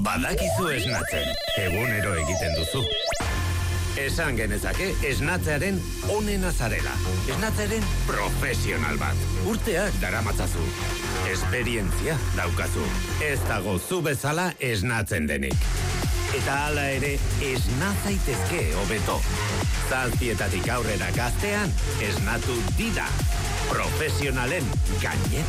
Badakizu esnatzen, egunero egiten duzu. Esan genezake esnatzearen onena zarela. Esnatzearen profesional bat. Urteak daramatzazu. Esperientzia daukazu. Ez dago zu bezala esnatzen denik. Eta hala ere, esnazaitezke hobeto. Zazpietatik aurrera gaztean, esnatu dida. Profesionalen gainetik.